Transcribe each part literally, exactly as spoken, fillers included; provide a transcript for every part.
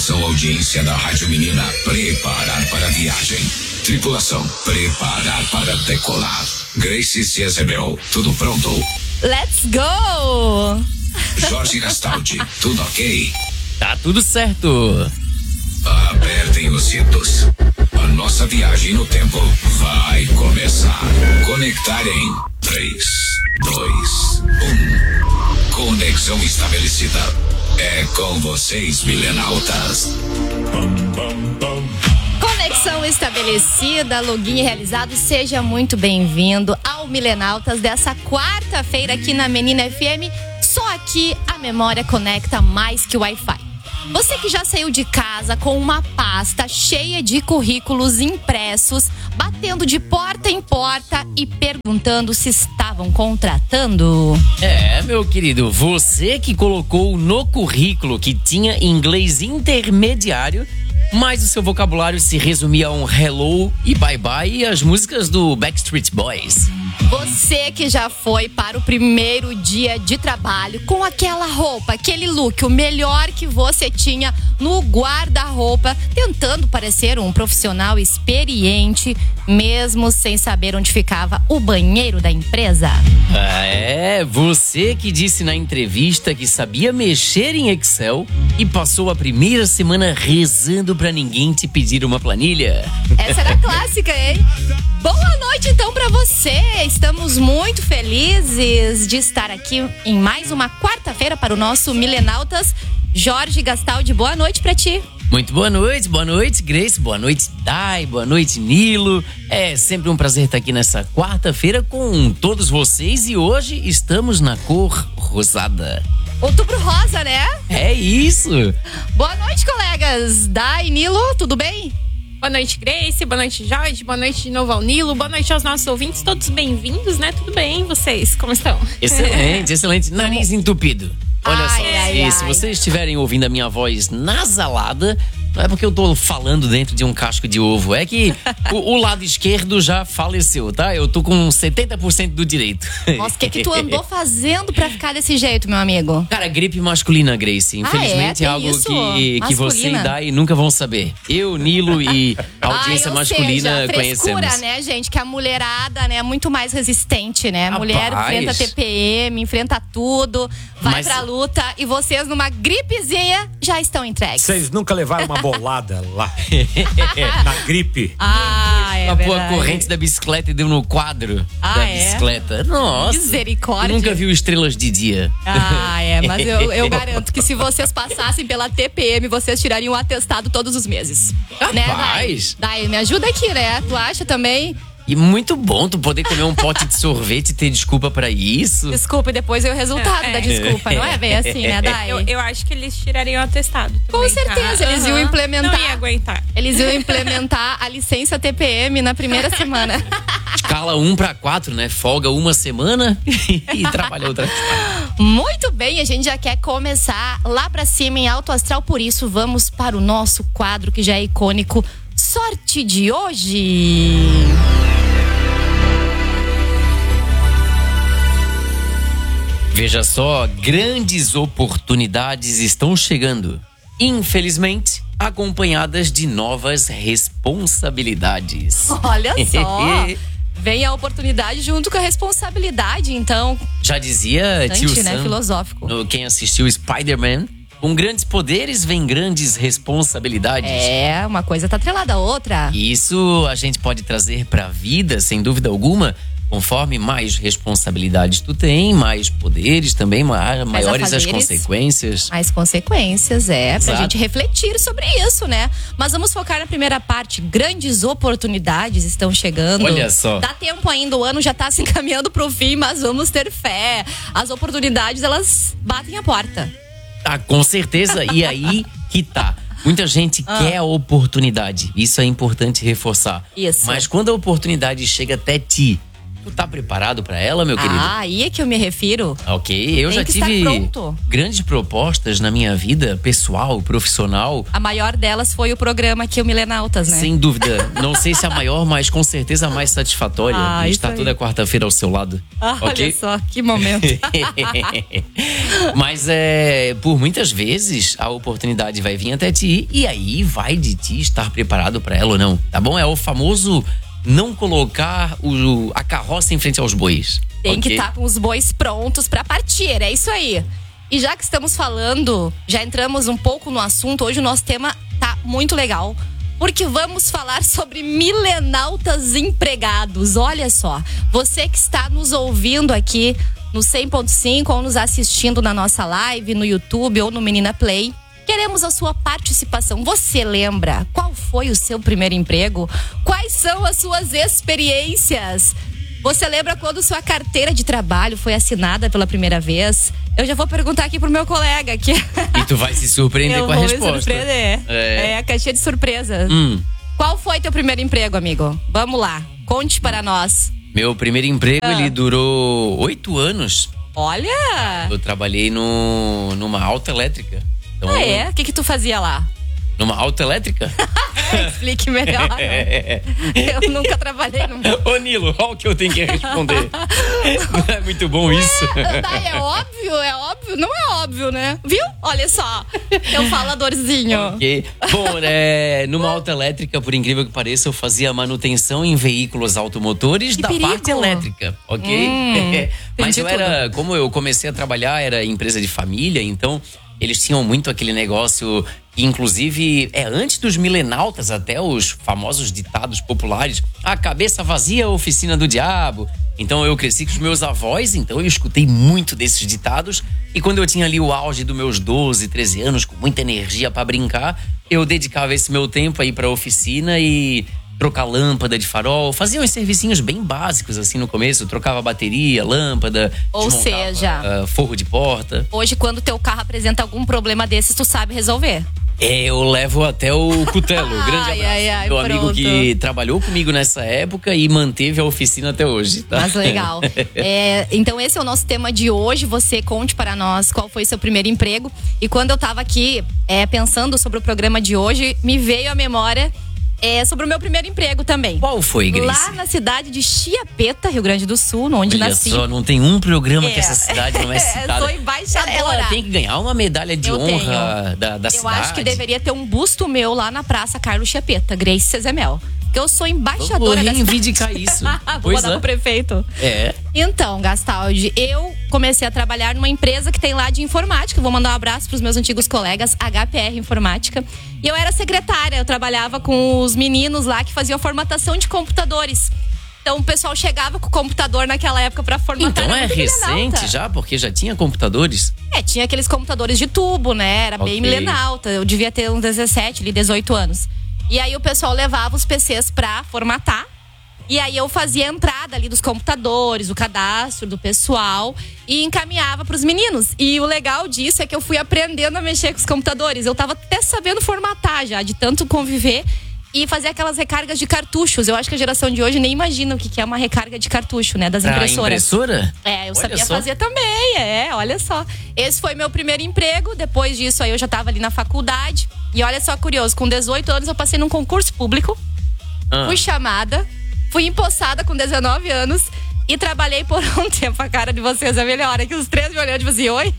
Atenção, audiência da Rádio Menina, preparar para a viagem. Tripulação, preparar para decolar. Grace se recebeu, tudo pronto. Let's go! Jorge Gastaldi, tudo ok? Tá tudo certo. Apertem os cintos. A nossa viagem no tempo vai começar. Conectar em três, dois, um. Conexão estabelecida. É com vocês, milenautas. Conexão estabelecida, login realizado. Seja muito bem-vindo ao Milenautas dessa quarta-feira aqui na Menina F M. Só aqui a memória conecta mais que o Wi-Fi. Você que já saiu de casa com uma pasta cheia de currículos impressos, batendo de porta em porta e perguntando se estavam contratando. É, meu querido, você que colocou no currículo que tinha inglês intermediário, mas o seu vocabulário se resumia a um hello e bye bye e as músicas do Backstreet Boys. Você que já foi para o primeiro dia de trabalho com aquela roupa, aquele look, o melhor que você tinha no guarda-roupa, tentando parecer um profissional experiente, mesmo sem saber onde ficava o banheiro da empresa. Ah, é, você que disse na entrevista que sabia mexer em Excel e passou a primeira semana rezando pra ninguém te pedir uma planilha. Essa era clássica, hein? Boa noite então pra você. Estamos muito felizes de estar aqui em mais uma quarta-feira para o nosso Milenautas. Jorge Gastaldi, boa noite pra ti. Muito boa noite, boa noite, Grace, boa noite, Dai, boa noite, Nilo. É sempre um prazer estar aqui nessa quarta-feira com todos vocês e hoje estamos na cor rosada. Outubro rosa, né? É isso. Boa noite, colegas. Dai, Nilo, tudo bem? Boa noite, Grace. Boa noite, Jorge. Boa noite de novo ao Nilo. Boa noite aos nossos ouvintes. Todos bem-vindos, né? Tudo bem, vocês? Como estão? Excelente, excelente. Nariz entupido. Olha ai, só, ai, se, ai. se vocês estiverem ouvindo a minha voz nasalada, não é porque eu tô falando dentro de um casco de ovo, é que o, o lado esquerdo já faleceu, tá? Eu tô com setenta por cento do direito. Nossa, o que que tu andou fazendo pra ficar desse jeito, meu amigo? Cara, gripe masculina, Grace. Infelizmente ah, é? é algo isso? que, que você e Dai nunca vão saber. Eu, Nilo e a audiência Ai, masculina seja, conhecemos. frescura, né, gente? Que a mulherada, né, é muito mais resistente, né? A mulher Rapaz. enfrenta T P M, enfrenta tudo, vai Mas- pra luta e vocês numa gripezinha já estão entregues. Vocês nunca levaram uma bolada lá na gripe? Ah, é a pô, a verdade. corrente da bicicleta e deu no quadro Ah, da é? bicicleta. Nossa. Misericórdia. Nunca viu estrelas de dia. Ah, é, mas eu, eu garanto que se vocês passassem pela T P M, vocês tirariam o atestado todos os meses. Né, Rapaz. Dai? Dai, me ajuda aqui, né? Tu acha também? E muito bom tu poder comer um pote de sorvete e ter desculpa pra isso. Desculpa, e depois é o resultado É. da desculpa. Não é bem assim, né, Dai? Eu, eu acho que eles tirariam o atestado Com também, certeza, tá? eles iam Aham. implementar. Não ia aguentar. Eles iam implementar a licença T P M na primeira semana. Escala um pra quatro, né? Folga uma semana e trabalha outra. Muito bem, a gente já quer começar lá pra cima em alto astral, por isso vamos para o nosso quadro que já é icônico, Sorte de Hoje. Veja só, grandes oportunidades estão chegando. Infelizmente, acompanhadas de novas responsabilidades. Olha só, vem a oportunidade junto com a responsabilidade, então. Já dizia tio Bastante, né? Sam, Filosófico. no- quem assistiu Spider-Man, com grandes poderes vem grandes responsabilidades. É, uma coisa tá atrelada à outra. E isso a gente pode trazer pra vida, sem dúvida alguma. Conforme mais responsabilidades tu tem, mais poderes também, ma- maiores as afazeres. consequências. As consequências, é, pra Exato. gente refletir sobre isso, né? Mas vamos focar na primeira parte. Grandes oportunidades estão chegando. Olha só. Dá tempo ainda, o ano já tá se encaminhando pro fim, mas vamos ter fé. As oportunidades, elas batem a porta. Ah, com certeza. E aí que tá. Muita gente Ah. quer a oportunidade. Isso é importante reforçar. Isso. Mas quando a oportunidade chega até ti Tu tá preparado pra ela, meu querido? Ah, aí é que eu me refiro. Ok, eu Tem já que estar tive pronto. grandes propostas na minha vida pessoal, profissional. A maior delas foi o programa aqui, o Milenautas, né? Sem dúvida. Não sei se a maior, mas com certeza a mais satisfatória. Ah, de isso estar aí. toda quarta-feira ao seu lado. Ah, ok? olha só, que momento. Mas é, por muitas vezes a oportunidade vai vir até ti e aí vai de ti estar preparado pra ela ou não, tá bom? É o famoso não colocar o, a carroça em frente aos bois. Tem que ok? estar com os bois prontos pra partir, é isso aí. E já que estamos falando, já entramos um pouco no assunto, hoje o nosso tema tá muito legal. Porque vamos falar sobre milenautas empregados. Olha só, você que está nos ouvindo aqui no cem ponto cinco ou nos assistindo na nossa live, no YouTube ou no Menina Play, queremos a sua participação. Você lembra qual foi o seu primeiro emprego? Quais são as suas experiências? Você lembra quando sua carteira de trabalho foi assinada pela primeira vez? Eu já vou perguntar aqui pro meu colega aqui. E tu vai se surpreender Eu com a vou me resposta. surpreender. É. É a caixinha de surpresas. Hum, Qual foi teu primeiro emprego, amigo? Vamos lá, conte para nós. meu primeiro emprego, Ah. ele durou oito anos. Olha! Eu trabalhei no, numa autoelétrica. Então, Ah, é? O que que tu fazia lá? Numa autoelétrica? Explique melhor. Eu nunca trabalhei num... Ô Nilo, olha o que eu tenho que responder. Não é muito bom isso? Daí é óbvio, é óbvio. Não é óbvio, né? Viu? Olha só. Eu faladorzinho. Ok. Bom, é, numa autoelétrica, por incrível que pareça, eu fazia manutenção em veículos automotores Que da perigo. parte elétrica, ok? Hum, Mas eu entendi era, como eu comecei a trabalhar, era empresa de família, então eles tinham muito aquele negócio que, inclusive, é antes dos milenautas, até os famosos ditados populares. A cabeça vazia, oficina do diabo. Então eu cresci com os meus avós, então eu escutei muito desses ditados. E quando eu tinha ali o auge dos meus doze, treze anos, com muita energia pra brincar, eu dedicava esse meu tempo aí pra oficina e trocar lâmpada de farol. Fazia uns servicinhos bem básicos assim no começo. Trocava bateria, lâmpada. Ou desmontava, seja- ah, forro de porta. Hoje, quando teu carro apresenta algum problema desses, tu sabe resolver. É, eu levo até o Cutelo. Grande Ai, abraço. ai, ai, meu amigo pronto. que trabalhou comigo nessa época e manteve a oficina até hoje, tá? Mas legal. É, então esse é o nosso tema de hoje. Você conte para nós qual foi seu primeiro emprego. E quando eu tava aqui é, pensando sobre o programa de hoje, me veio à memória é, sobre o meu primeiro emprego também. Qual foi, Grace? Lá na cidade de Chiapeta, Rio Grande do Sul, onde Olha nasci. só, não tem um programa É. que essa cidade não é citada. Sou embaixadora. Ela tem que ganhar uma medalha de Eu honra da, da Eu cidade. acho que deveria ter um busto meu lá na Praça Carlos Chiapeta, Grace Cezemel. Porque eu sou embaixadora Vou da cidade. reivindicar isso. Vou Pois mandar é. pro prefeito. É. Então, Gastaldi, eu comecei a trabalhar numa empresa que tem lá de informática. Vou mandar um abraço pros meus antigos colegas, H P R Informática. E eu era secretária, eu trabalhava com os meninos lá que faziam formatação de computadores. Então o pessoal chegava com o computador naquela época pra formatar. Então era é muito recente milenauta. já, porque já tinha computadores. É, tinha aqueles computadores de tubo, né? Era bem Ok. milenauta. Eu devia ter uns dezessete, ali, dezoito anos. E aí o pessoal levava os P Cs pra formatar. E aí eu fazia a entrada ali dos computadores, o cadastro do pessoal e encaminhava pros meninos. E o legal disso é que eu fui aprendendo a mexer com os computadores. Eu tava até sabendo formatar já, de tanto conviver e fazer aquelas recargas de cartuchos. Eu acho que a geração de hoje nem imagina o que é uma recarga de cartucho, né? Das Pra impressoras. impressora? É, eu Olha sabia só. fazer também, é, olha só. Esse foi meu primeiro emprego, depois disso aí eu já tava ali na faculdade. E olha só, curioso, com dezoito anos eu passei num concurso público, Ah. fui chamada, fui empossada com dezenove anos e trabalhei por um tempo. A cara de vocês é melhor, é que os três me olhando tipo assim, oi.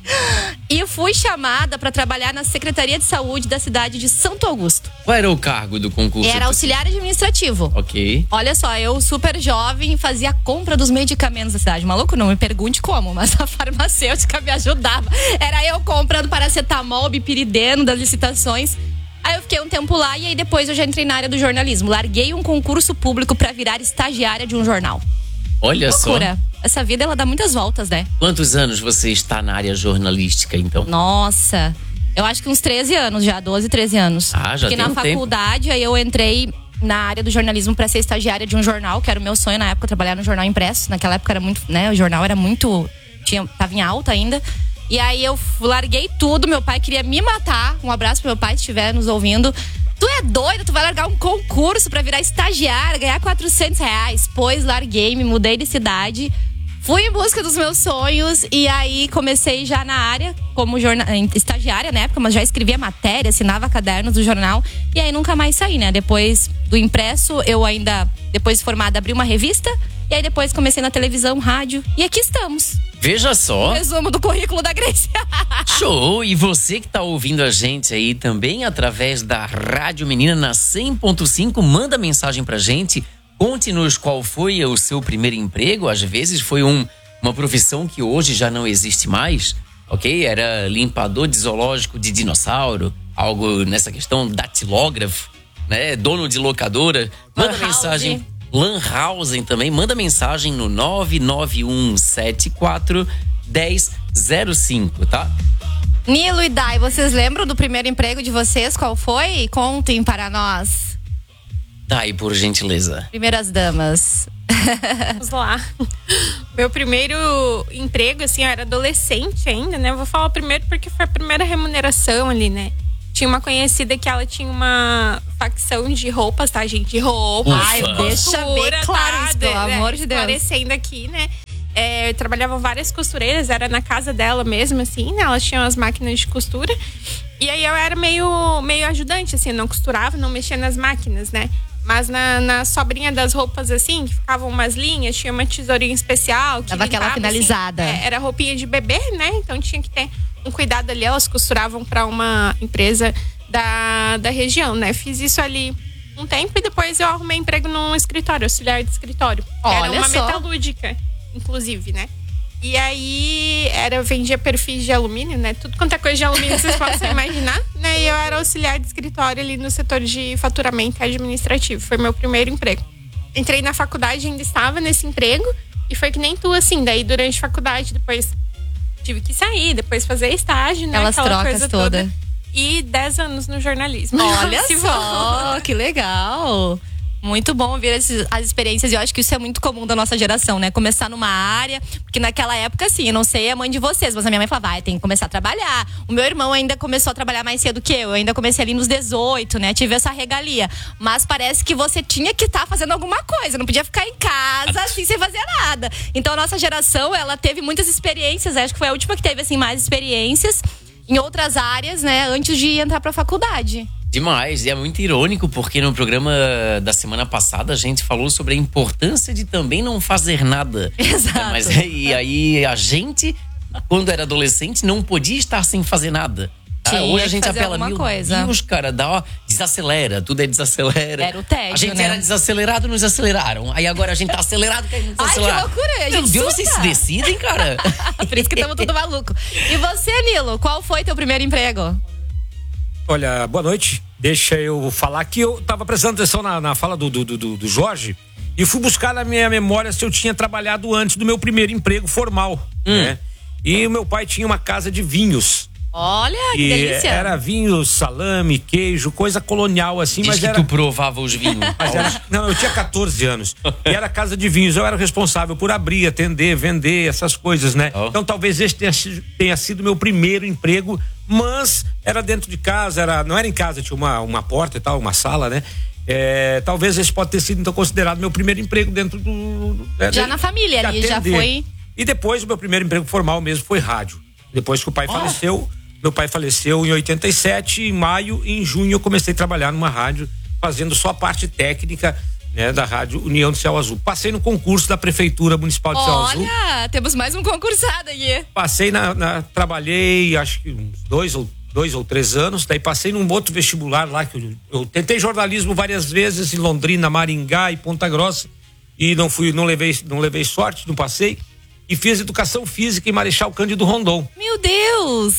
E fui chamada pra trabalhar na Secretaria de Saúde da cidade de Santo Augusto. Qual era o cargo do concurso? Era auxiliar administrativo. Ok. Olha só, eu super jovem fazia a compra dos medicamentos da cidade. Maluco, não me pergunte como, mas a farmacêutica me ajudava. Era eu comprando paracetamol, bipirideno das licitações. Aí eu fiquei um tempo lá e aí depois eu já entrei na área do jornalismo. Larguei um concurso público pra virar estagiária de um jornal. Olha Loucura. só. Essa vida, ela dá muitas voltas, né? Quantos anos você está na área jornalística, então? Nossa, eu acho que uns treze anos já, doze, treze anos. Ah, já Porque tem na um tempo. faculdade, aí eu entrei na área do jornalismo pra ser estagiária de um jornal, que era o meu sonho na época, trabalhar no jornal impresso. Naquela época era muito, né, o jornal era muito, tinha, tava em alta ainda. E aí eu larguei tudo, meu pai queria me matar. Um abraço pro meu pai, se estiver nos ouvindo. Tu é doido? Tu vai largar um concurso pra virar estagiária, ganhar quatrocentos reais. Pois larguei, me mudei de cidade. Fui em busca dos meus sonhos e aí comecei já na área como jornal, estagiária na época, mas já escrevia matéria, assinava cadernos do jornal e aí nunca mais saí, né? Depois do impresso, eu ainda, depois de formada, abri uma revista e aí depois comecei na televisão, rádio e aqui estamos. Veja só. Resumo do currículo da Grace. Show! E você que tá ouvindo a gente aí também através da Rádio Menina na cem ponto cinco, manda mensagem pra gente. Conte-nos qual foi o seu primeiro emprego. Às vezes foi um, uma profissão que hoje já não existe mais, ok? Era limpador de zoológico de dinossauro, algo nessa questão, datilógrafo, né? Dono de locadora. Manda Lan mensagem. house. Lan House também. Manda mensagem no nove nove um sete quatro um zero zero cinco, tá? Nilo e Dai, vocês lembram do primeiro emprego de vocês? Qual foi? Contem para nós. Dai, por gentileza. Primeiras damas. Vamos lá. Meu primeiro emprego, assim, eu era adolescente ainda, né? Eu vou falar primeiro porque foi a primeira remuneração ali, né? Tinha uma conhecida que ela tinha uma facção de roupas, tá, gente? De roupa. Ufa. Ai, deixa bem claro isso, pelo né? amor de Deus. Esclarecendo aqui, né? É, eu trabalhava várias costureiras, era na casa dela mesmo, assim, né? Elas tinham as máquinas de costura. E aí eu era meio, meio ajudante, assim, eu não costurava, não mexia nas máquinas, né? Mas na, na sobrinha das roupas, assim, que ficavam umas linhas, tinha uma tesourinha especial. Que Dava aquela limpava, finalizada. Assim, é, era roupinha de bebê, né? Então tinha que ter um cuidado ali. Elas costuravam para uma empresa da, da região, né? Fiz isso ali um tempo e depois eu arrumei emprego num escritório, auxiliar de escritório. Olha era uma só. metalúrgica, inclusive, né? E aí, era, eu vendia perfis de alumínio, né? Tudo quanto é coisa de alumínio vocês possam imaginar, né? E eu era auxiliar de escritório ali no setor de faturamento administrativo. Foi meu primeiro emprego. Entrei na faculdade, ainda estava nesse emprego. E foi que nem tu, assim. Daí, durante a faculdade, depois tive que sair, depois fazer estágio, né? Aquelas Aquela trocas coisa toda. toda. E dez anos no jornalismo. Olha Se só, que legal. Muito bom ver esses, as experiências. E eu acho que isso é muito comum da nossa geração, né? Começar numa área, porque naquela época, assim, eu não sei a mãe de vocês, mas a minha mãe falava, vai, tem que começar a trabalhar. O meu irmão ainda começou a trabalhar mais cedo que eu. Eu ainda comecei ali nos dezoito, né? Tive essa regalia. Mas parece que você tinha que estar tá fazendo alguma coisa. Não podia ficar em casa, assim, sem fazer nada. Então, a nossa geração, ela teve muitas experiências. Acho que foi a última que teve, assim, mais experiências em outras áreas, né? Antes de entrar pra faculdade. Demais, e é muito irônico porque no programa da semana passada a gente falou sobre a importância de também não fazer nada. Exato. É, mas e aí a gente, quando era adolescente, não podia estar sem fazer nada. Ah, Tinha hoje a que gente fazer apela, alguma meu coisa. Deus, cara, dá, ó, desacelera, tudo é desacelera. Era o tédio, A gente né? era desacelerado, nos aceleraram. Aí agora a gente tá acelerado, quer nos Ai, que acelerar. loucura, a Meu gente Deus, vocês se surta. decidem, cara. Por isso que estamos tudo maluco. E você, Nilo, qual foi teu primeiro emprego? Olha, boa noite. Deixa eu falar que eu tava prestando atenção na, na fala do, do, do, do Jorge e fui buscar na minha memória se eu tinha trabalhado antes do meu primeiro emprego formal, Hum. né? E o meu pai tinha uma casa de vinhos. Olha, que E delícia. era vinho, salame, queijo, coisa colonial assim, Diz mas que era... tu provava os vinhos. Mas era, não, eu tinha catorze anos. E era casa de vinhos. Eu era o responsável por abrir, atender, vender, essas coisas, né? Oh. Então talvez esse tenha, sido- tenha sido meu primeiro emprego, mas era dentro de casa, era, não era em casa, tinha uma, uma porta e tal, uma sala, né? É, talvez esse pode ter sido então considerado meu primeiro emprego dentro do. né, Já de- na família de ali, já atender. foi. E depois o meu primeiro emprego formal mesmo foi rádio. Depois que o pai Oh. faleceu, meu pai faleceu em oitenta e sete, em maio e em junho eu comecei a trabalhar numa rádio, fazendo só a parte técnica, né, da rádio União do Céu Azul. Passei no concurso da Prefeitura Municipal de Céu Azul. Olha, temos mais um concursado aqui. Passei na, na- trabalhei acho que uns dois ou dois ou três anos, daí passei num outro vestibular lá que eu, eu tentei jornalismo várias vezes em Londrina, Maringá e Ponta Grossa e não fui, não levei, não levei sorte, não passei e fiz educação física em Marechal Cândido Rondon Meu Deus.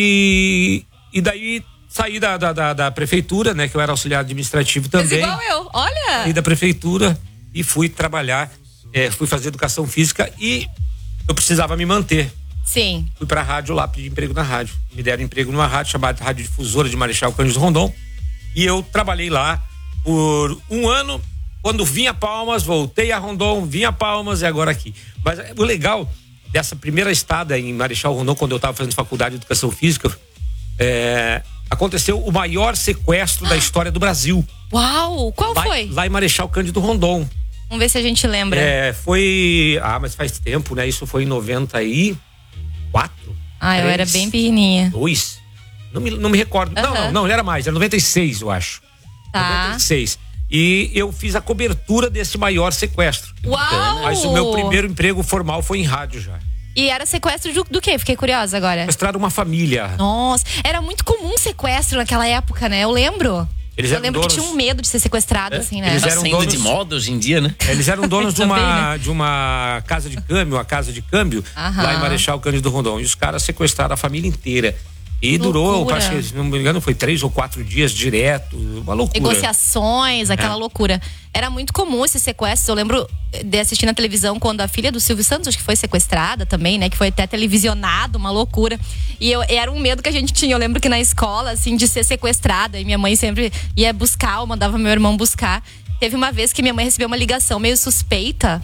e e daí saí da, da, da, da prefeitura, né, que eu era auxiliar administrativo Fez também, igual eu, olha. saí da prefeitura e fui trabalhar, eh, fui fazer educação física e eu precisava me manter. Sim. Fui pra rádio lá, pedi emprego na rádio. Me deram emprego numa rádio chamada Rádio Difusora de Marechal Cândido Rondon. E eu trabalhei lá por um ano. Quando vim a Palmas, voltei a Rondon, vim a Palmas e agora aqui. Mas o legal dessa primeira estada em Marechal Rondon, quando eu estava fazendo faculdade de Educação Física, é, aconteceu o maior sequestro da história do Brasil. Uau! Qual lá, foi? Lá em Marechal Cândido Rondon. Vamos ver se a gente lembra. É, foi... Ah, mas faz tempo, né? Isso foi em noventa e quatro. Ah, eu era bem pequenininha. Dois. Não me, não me recordo. Uhum. Não, não, não, ele era mais. Era noventa e seis, eu acho. Tá. noventa e seis. E eu fiz a cobertura desse maior sequestro. Uau! Mas o meu primeiro emprego formal foi em rádio já. E era sequestro do, do quê? Fiquei curiosa agora. Sequestraram uma família. Nossa, era muito comum sequestro naquela época, né? Eu lembro. Eles eu eram lembro donos... que tinha um medo de ser sequestrado, É, assim, né? eles Tá eram saindo donos... de moda hoje em dia, né? Eles eram donos de, uma, Também, né? de uma casa de câmbio, uma casa de câmbio, Aham. lá em Marechal Cândido Rondon. E os caras sequestraram a família inteira. E durou, Loucura. acho que, se não me engano, foi três ou quatro dias direto. Uma loucura. Negociações, aquela É. loucura. Era muito comum esses sequestros. Eu lembro de assistir na televisão quando a filha do Silvio Santos, acho que foi sequestrada também, né? Que foi até televisionado, uma loucura. E eu, era um medo que a gente tinha. Eu lembro que na escola, assim, de ser sequestrada. E minha mãe sempre ia buscar, ou mandava meu irmão buscar. Teve uma vez que minha mãe recebeu uma ligação meio suspeita.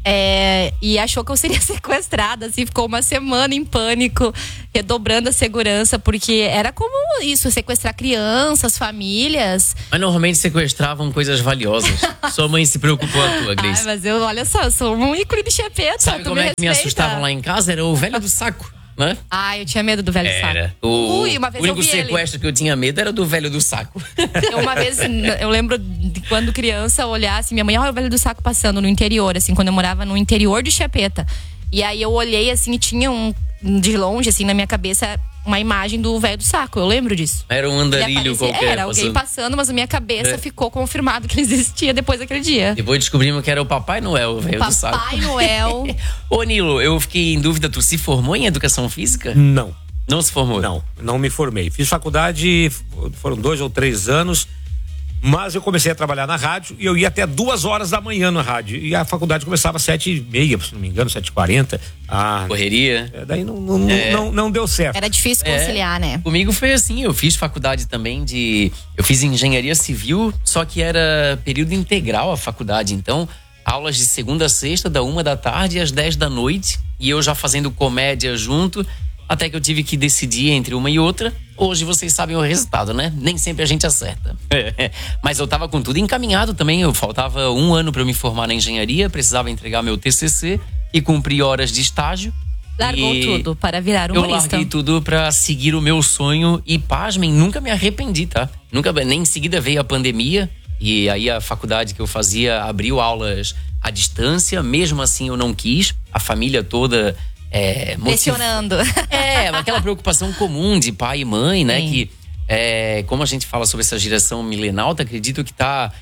É, e achou que eu seria sequestrada, assim, ficou uma semana em pânico, redobrando a segurança, porque era como isso, sequestrar crianças, famílias. Mas normalmente sequestravam coisas valiosas. Sua mãe se preocupou à tua, Grace. Ai, mas eu, olha só, eu sou um ícone de chepeta. Sabe tu como é que me respeita? assustavam lá em casa? Era o velho do saco, né? Ai, eu tinha medo do velho Era. saco. O Ui, uma vez único eu vi sequestro que eu tinha medo era do velho do saco. ele. Uma vez, eu lembro de quando criança, olhar assim, minha mãe, olha o velho do saco passando no interior, assim, quando eu morava no interior de Chapeta. E aí eu olhei assim e tinha um, de longe, assim, na minha cabeça, uma imagem do velho do saco. Eu lembro disso. Era um Ele andarilho aparecia- qualquer. Era alguém passando. passando, mas na minha cabeça É. ficou confirmado que ele existia depois daquele dia. Depois descobrimos que era o Papai Noel, o velho do saco. Papai Noel. Ô, Nilo, eu fiquei em dúvida, tu se formou em educação física? Não. Não se formou? Não, não me formei. Fiz faculdade, foram dois ou três anos, mas eu comecei a trabalhar na rádio e eu ia até duas horas da manhã na rádio. E a faculdade começava às sete e meia, se não me engano, sete e quarenta. Ah, Correria? é, daí não, não, É. não, não deu certo. Era difícil É. conciliar, né? Comigo foi assim, eu fiz faculdade também de... Eu fiz engenharia civil, só que era período integral a faculdade. Então, aulas de segunda a sexta, da uma da tarde às dez da noite. E eu já fazendo comédia junto, até que eu tive que decidir entre uma e outra. Hoje vocês sabem o resultado, né? Nem sempre a gente acerta. Mas eu tava com tudo encaminhado também. Eu faltava um ano para eu me formar na engenharia, precisava entregar meu T C C e cumprir horas de estágio. Largou E tudo para virar Eu humorista. larguei tudo pra seguir o meu sonho e, pasmem, nunca me arrependi, tá? Nunca, nem em seguida veio a pandemia e aí a faculdade que eu fazia abriu aulas à distância. Mesmo assim eu não quis, a família toda é, motiv- Pressionando. É, aquela preocupação comum de pai e mãe, né? Sim. Que, é, como a gente fala sobre essa geração milenal, acredito que tá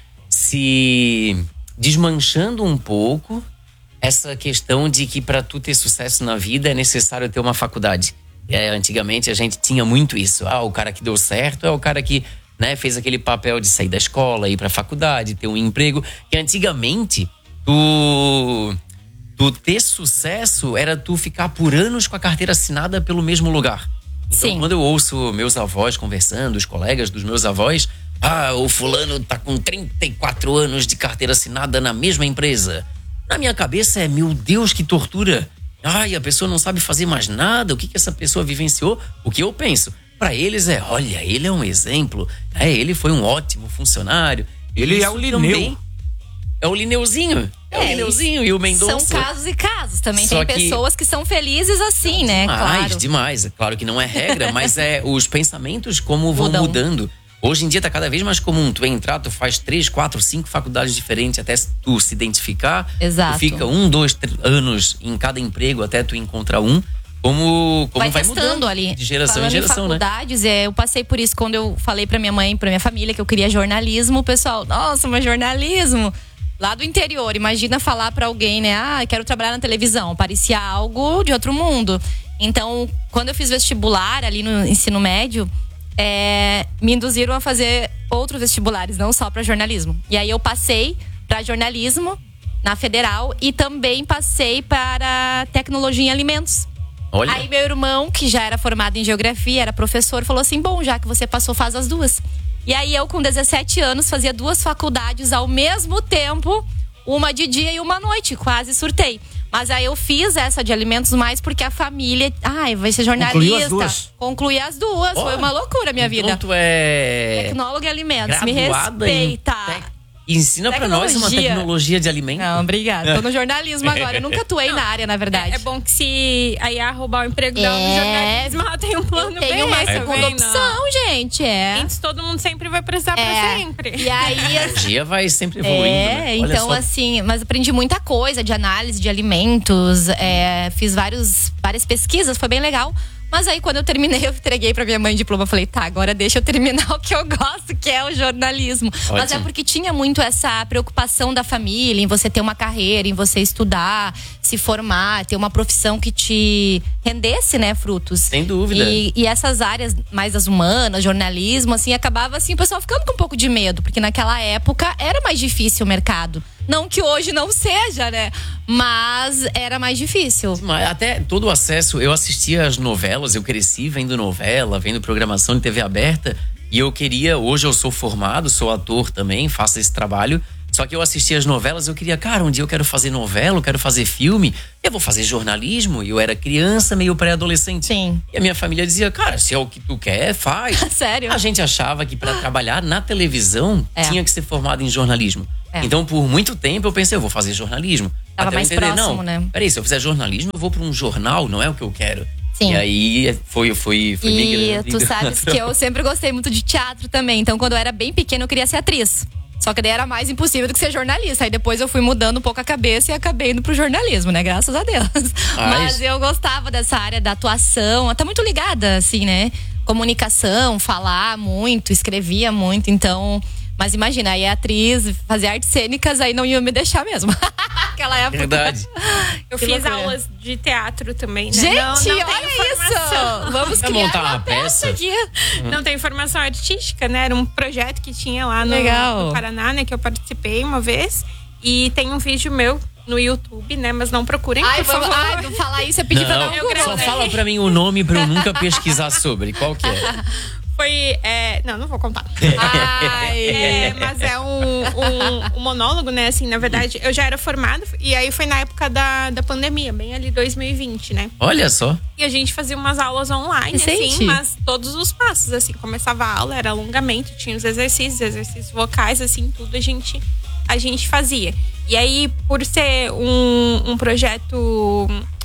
se desmanchando um pouco essa questão de que para tu ter sucesso na vida é necessário ter uma faculdade. É, antigamente a gente tinha muito isso. Ah, o cara que deu certo é o cara que, né, fez aquele papel de sair da escola, ir pra faculdade, ter um emprego. Que antigamente, tu, tu ter sucesso era tu ficar por anos com a carteira assinada pelo mesmo lugar. Então, Sim. quando eu ouço meus avós conversando, os colegas dos meus avós, ah, o fulano tá com trinta e quatro anos de carteira assinada na mesma empresa. Na minha cabeça é, meu Deus, que tortura. Ai, a pessoa não sabe fazer mais nada. O que que essa pessoa vivenciou? O que eu penso? Pra eles é, olha, ele é um exemplo. É, ele foi um ótimo funcionário. Ele Isso é o Lineu. também É o Lineuzinho. É, o É, Lineuzinho e o Mendonça. São casos e casos. Também Só tem que- pessoas que são felizes assim, né? Demais, Claro. demais. É claro que não é regra, mas é os pensamentos como vão Mudam. mudando. Hoje em dia tá cada vez mais comum. Tu entrar, tu faz três, quatro, cinco faculdades diferentes até tu se identificar. Exato. Tu fica um, dois tr- anos em cada emprego até tu encontrar um. Como, como vai, vai, testando mudando ali. de geração Falando em geração, né? faculdades, é, eu passei por isso quando eu falei pra minha mãe, pra minha família, que eu queria jornalismo. O pessoal, nossa, mas jornalismo? Lá do interior, imagina falar pra alguém, né? Ah, quero trabalhar na televisão. Parecia algo de outro mundo. Então, quando eu fiz vestibular ali no ensino médio, é, me induziram a fazer outros vestibulares, não só pra jornalismo. E aí eu passei pra jornalismo na Federal e também passei para tecnologia em alimentos. Olha, Aí meu irmão, que já era formado em geografia, era professor, falou assim, bom, já que você passou, faz as duas. E aí eu, com dezessete anos, fazia duas faculdades ao mesmo tempo, uma de dia e uma à noite, quase surtei. Mas aí eu fiz essa de alimentos mais porque a família, ai, vai ser jornalista. Concluiu as duas. Concluí as duas. Oh, Foi uma loucura a minha vida. Então tu é Tecnóloga em alimentos, me graduada em respeita. tec- Ensina pra nós uma Tecnologia. tecnologia de alimento. Não, obrigada. Tô no jornalismo agora. Eu nunca atuei na área, na verdade. É bom que se a Iá roubar o emprego dela no É. jornalismo, ela tem um plano Eu tenho bem, uma tá segunda vendo? opção, gente. É. Antes todo mundo sempre vai precisar É. pra sempre. E aí, A tecnologia vai sempre evoluindo, É, né? Olha então só. assim, mas aprendi muita coisa de análise de alimentos, é, fiz vários, várias pesquisas, foi bem legal. Mas aí quando eu terminei, eu entreguei pra minha mãe o diploma. Falei, tá, agora deixa eu terminar o que eu gosto, que é o jornalismo. Mas é Ótimo. porque tinha muito essa preocupação da família em você ter uma carreira, em você estudar, se formar, ter uma profissão que te rendesse, né, frutos. Sem dúvida. E, e essas áreas mais das humanas, jornalismo, assim, acabava assim, o pessoal ficando com um pouco de medo, porque naquela época era mais difícil o mercado. Não que hoje não seja, né? Mas era mais difícil. Mas até todo o acesso, eu assistia as novelas, eu cresci vendo novela, vendo programação de T V aberta. E eu queria, hoje eu sou formado, sou ator também, faço esse trabalho. Só que eu assistia as novelas, eu queria, cara, um dia eu quero fazer novela, eu quero fazer filme, eu vou fazer jornalismo. E eu era criança, meio pré-adolescente. Sim. E a minha família dizia, cara, se é o que tu quer, faz. Sério? A gente achava que para trabalhar na televisão É. tinha que ser formado em jornalismo. É. Então, por muito tempo, eu pensei, eu vou fazer jornalismo. Tava Até eu mais entender, próximo, não, né? Peraí, se eu fizer jornalismo, eu vou para um jornal, não é o que eu quero. Sim. E aí foi, foi, foi E migrando. tu sabes que eu sempre gostei muito de teatro também. Então, quando eu era bem pequena, eu queria ser atriz. Só que daí era mais impossível do que ser jornalista. Aí depois eu fui mudando um pouco a cabeça e acabei indo pro jornalismo, né? Graças a Deus. Mas eu gostava dessa área da atuação. Tá muito ligada, assim, né? Comunicação, falar muito, escrevia muito. Então, mas imagina, aí a atriz, fazer artes cênicas, aí não ia me deixar mesmo. Aquela época. Verdade. Eu Que fiz loucura. aulas de teatro também, né? Gente, não, não tenho olha formação. isso! Vamos Vai criar montar uma uma peça peça? aqui. Não tem formação artística, né? Era um projeto que tinha lá no, Legal. no Paraná, né? Que eu participei uma vez. E tem um vídeo meu no YouTube, né? Mas não procurem, Ai, por vamos, favor. ai, não falar isso é pedir pra dar um Não, Google, só né? fala pra mim o nome pra eu nunca pesquisar sobre. Qual que é? Foi. É... Não, não vou contar. Ai. É, mas é um, um, um monólogo, né? Assim, na verdade, eu já era formada. E aí foi na época da, da pandemia, bem ali dois mil e vinte, né? Olha só. E a gente fazia umas aulas online, Recente. assim, mas todos os passos, assim. Começava a aula, era alongamento, tinha os exercícios, exercícios vocais, assim, tudo a gente, a gente fazia. E aí, por ser um, um projeto,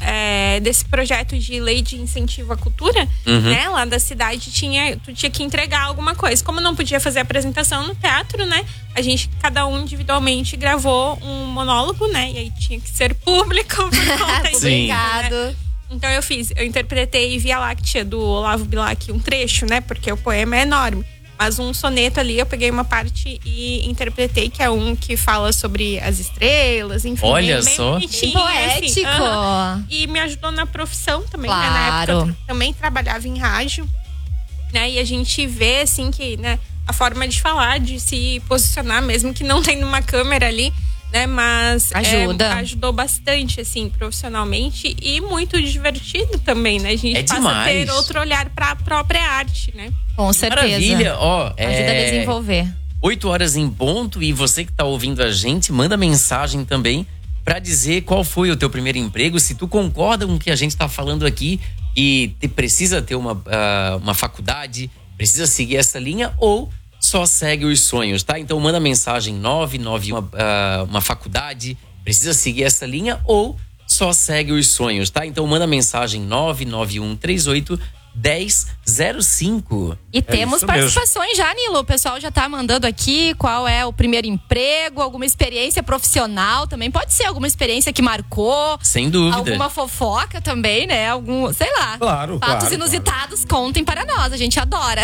é, desse projeto de lei de incentivo à cultura, Uhum. né? Lá da cidade, tinha, tu tinha que entregar alguma coisa. Como não podia fazer apresentação no teatro, né? A gente, cada um individualmente, gravou um monólogo, né? E aí tinha que ser público por conta disso, Sim. né? Obrigado. Então eu fiz, eu interpretei Via Láctea do Olavo Bilac, um trecho, né? Porque o poema é enorme. Mas um soneto ali, eu peguei uma parte e interpretei, que é um que fala sobre as estrelas, enfim. Olha bem, bem só. bonitinho, Que poético. assim, aham. E me ajudou na profissão também, né? Na Claro. época eu também trabalhava em rádio, né? E a gente vê, assim, que, né? A forma de falar, de se posicionar, mesmo que não tenha uma câmera ali, né? Mas Ajuda. é, ajudou bastante, assim, profissionalmente e muito divertido também, né? A gente É passa demais. a ter outro olhar para a própria arte, né? Com certeza. Maravilha. Ó, é... Ajuda a desenvolver. oito horas em ponto e você que tá ouvindo a gente, manda mensagem também pra dizer qual foi o teu primeiro emprego, se tu concorda com o que a gente tá falando aqui e te precisa ter uma, uh, uma faculdade, precisa seguir essa linha ou só segue os sonhos, tá? Então manda mensagem nove nove um, uh, uma faculdade, precisa seguir essa linha ou só segue os sonhos, tá? Então manda mensagem nove nove um três oito dez zero cinco. E temos isso participações já, Nilo. O pessoal já tá mandando aqui qual é o primeiro emprego, alguma experiência profissional também. Pode ser alguma experiência que marcou. Sem dúvida. Alguma fofoca também, né? Algum, sei lá. Claro, Fatos claro, inusitados, contem para nós. A gente adora.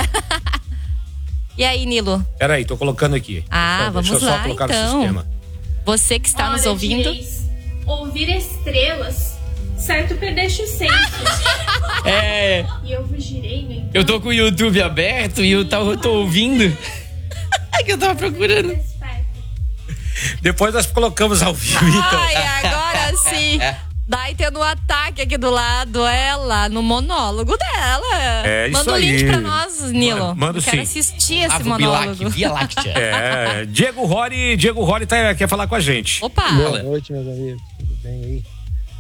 E aí, Nilo? Peraí, tô colocando aqui. Ah, Deixa vamos eu só lá, colocar então. no sistema. Você que está nos Olha, ouvindo. direis, ouvir estrelas, certo perdeste o senso. É, E eu vos direi, no entanto, eu tô com o YouTube aberto e eu, tá, eu tô ouvindo. É que eu tava procurando. desperta. Depois nós colocamos ao vivo, então. Ai, agora sim. Daí tendo um ataque aqui do lado, ela, no monólogo dela. É isso Manda o link aí. pra nós, Nilo. Manda- manda Eu quero sim. assistir esse Ave monólogo. Bilac, Via Láctea. É, Diego Rory, Diego Rory tá, quer falar com a gente. Opa! Boa noite, meus amigos. Tudo bem aí?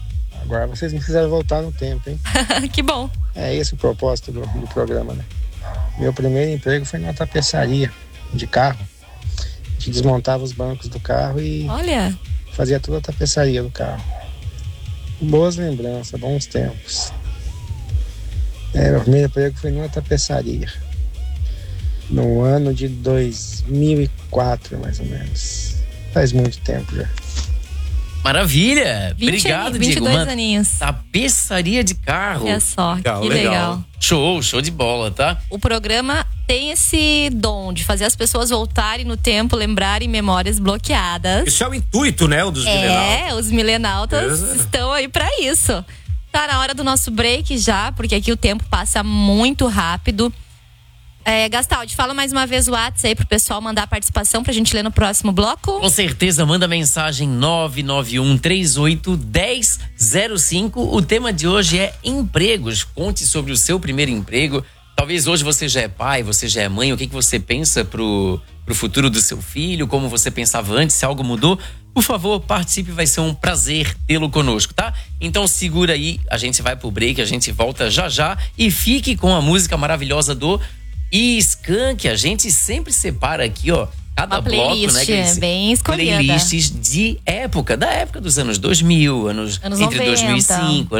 Agora vocês não quiseram voltar no tempo, hein? Que bom. É esse o propósito do, do programa, né? Meu primeiro emprego foi numa tapeçaria de carro. A gente desmontava os bancos do carro e Olha, fazia toda a tapeçaria do carro. Boas lembranças, bons tempos. É, meu primeiro emprego foi numa tapeçaria. No ano de dois mil e quatro, mais ou menos. Faz muito tempo já. Maravilha! vinte, Obrigado, vinte e Diego. dois Mano, aninhos. tapeçaria de carro. Olha só, Legal, que legal. legal. Show, show de bola, tá? O programa tem esse dom de fazer as pessoas voltarem no tempo, lembrarem memórias bloqueadas. Isso é o intuito, né? O dos milenautas. É, os milenautas É. estão aí pra isso. Tá na hora do nosso break já, porque aqui o tempo passa muito rápido. É, Gastaldi, fala mais uma vez o WhatsApp aí pro pessoal mandar a participação pra gente ler no próximo bloco. Com certeza, manda mensagem nove nove um três oito um zero zero cinco. O tema de hoje é empregos. Conte sobre o seu primeiro emprego. Talvez hoje você já é pai, você já é mãe. O que, que você pensa pro, pro futuro do seu filho? Como você pensava antes? Se algo mudou? Por favor, participe, vai ser um prazer tê-lo conosco, tá? Então segura aí, a gente vai pro break, a gente volta já já. E fique com a música maravilhosa do Skank. A gente sempre separa aqui, ó, cada Uma bloco, playlist né? Grace? bem escolhida. Playlists de época, da época dos anos dois mil, anos, Anos entre noventa. dois mil e cinco,